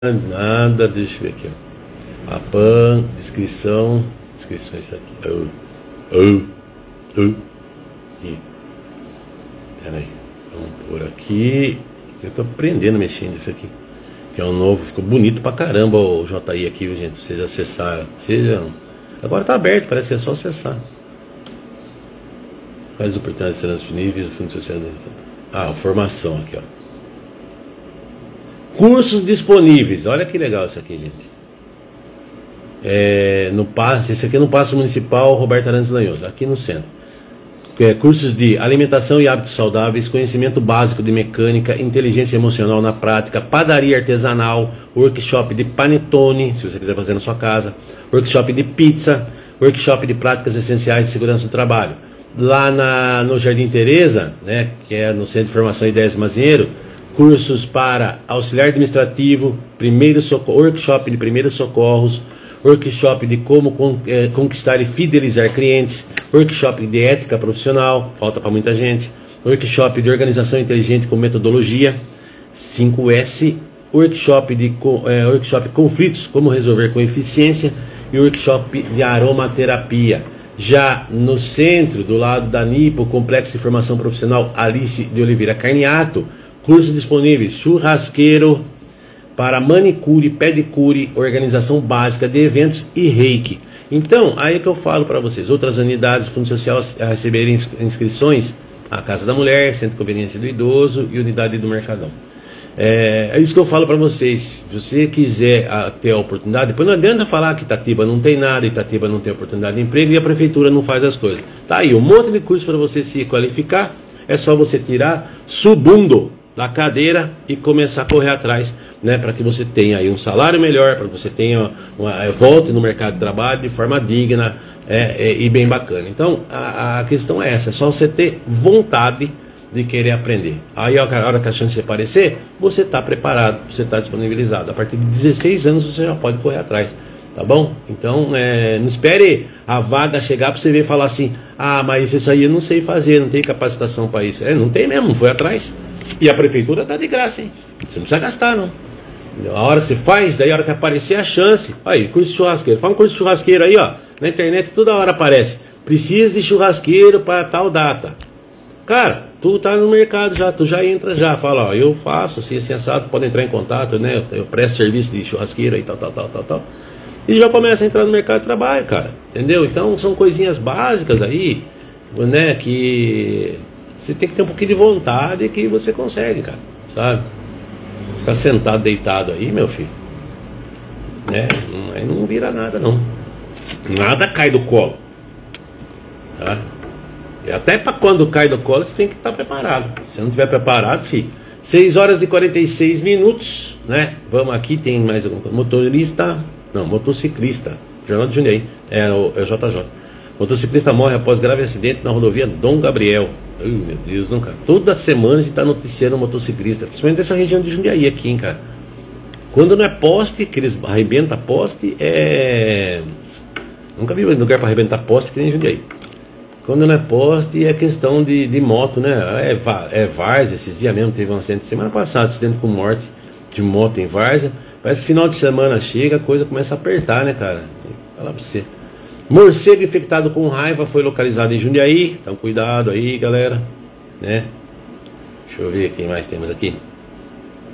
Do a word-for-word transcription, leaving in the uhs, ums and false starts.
Nada, deixa eu ver aqui, ó. A Pan, inscrição, inscrições aqui. Oh, oh, oh. E, peraí, vamos por aqui. Eu tô aprendendo mexendo isso aqui. Que é um novo, ficou bonito pra caramba o J I aqui, gente. Vocês acessaram. Seja, agora tá aberto, parece que é só acessar. Quais oportunidades serão disponíveis do Fundo Social? Ah, formação aqui, ó. Cursos disponíveis, olha que legal isso aqui, gente. É, no passe, esse aqui é no Paço Municipal Roberto Arantes Lanhoso, aqui no centro. É, cursos de alimentação e hábitos saudáveis, conhecimento básico de mecânica, inteligência emocional na prática, padaria artesanal, workshop de panetone, se você quiser fazer na sua casa, workshop de pizza, workshop de práticas essenciais de segurança do trabalho. Lá na, no Jardim Teresa, né, que é no Centro de Formação e Ideias Mazinheiro, cursos para auxiliar administrativo, primeiro socorro, workshop de primeiros socorros, workshop de como con, é, conquistar e fidelizar clientes, workshop de ética profissional, falta para muita gente, workshop de organização inteligente com metodologia, cinco S, workshop de é, workshop conflitos, como resolver com eficiência, e workshop de aromaterapia. Já no centro, do lado da Nipo, Complexo de Formação Profissional Alice de Oliveira Carniato, cursos disponíveis, churrasqueiro para manicure, pedicure, organização básica de eventos e reiki. Então, aí que eu falo para vocês, outras unidades do Fundo Social a receberem inscrições, a Casa da Mulher, Centro de Conveniência do Idoso e Unidade do Mercadão. É, é isso que eu falo para vocês. Se você quiser a, ter a oportunidade, depois não adianta falar que Itatiba não tem nada, Itatiba não tem oportunidade de emprego e a prefeitura não faz as coisas. Tá aí, um monte de curso para você se qualificar, é só você tirar subundo da cadeira e começar a correr atrás, né, para que você tenha aí um salário melhor, para que você tenha uma, volte no mercado de trabalho de forma digna é, é, e bem bacana. Então a, a questão é essa, é só você ter vontade de querer aprender. Aí a hora que a chance aparecer, você está preparado, você está disponibilizado. A partir de dezesseis anos você já pode correr atrás, tá bom? Então é, não espere a vaga chegar para você ver e falar assim, ah, mas isso aí eu não sei fazer, não tenho capacitação para isso. É, não tem mesmo, não foi atrás. E a prefeitura tá de graça, hein? Você não precisa gastar, não. A hora que você faz, daí a hora que aparecer a chance. Aí, curso de churrasqueiro. Fala um curso de churrasqueiro aí, ó. Na internet toda hora aparece. Precisa de churrasqueiro para tal data. Cara, tu tá no mercado já, tu já entra já. Fala, ó, eu faço, assim, assim, assado, pode entrar em contato, né? Eu, eu presto serviço de churrasqueiro aí, tal, tal, tal, tal, tal. E já começa a entrar no mercado de trabalho, cara. Entendeu? Então são coisinhas básicas aí, né? Que você tem que ter um pouquinho de vontade que você consegue, cara, sabe? Ficar sentado, deitado aí, meu filho, né? Aí não vira nada, não. Nada cai do colo, tá? E até para quando cai do colo, você tem que estar preparado. Se não estiver preparado, filho. seis horas e quarenta e seis minutos, né? Vamos aqui, tem mais alguma coisa. Motorista, não, motociclista, Jornal de Jundiaí, é o, é o J J. Motociclista morre após grave acidente na rodovia Dom Gabriel. Ai, meu Deus, não, cara. Toda semana a gente tá noticiando motociclista, principalmente dessa região de Jundiaí aqui, hein, cara. Quando não é poste, que eles arrebentam poste, é... Nunca vi lugar para arrebentar poste que nem Jundiaí. Quando não é poste, é questão de, de moto, né? É, é Várzea, esses dias mesmo teve um acidente, semana passada, acidente com morte de moto em Várzea. Parece que final de semana chega, a coisa começa a apertar, né, cara? Vou falar pra você. Morcego infectado com raiva foi localizado em Jundiaí. Então cuidado aí, galera, né? Deixa eu ver quem mais temos aqui.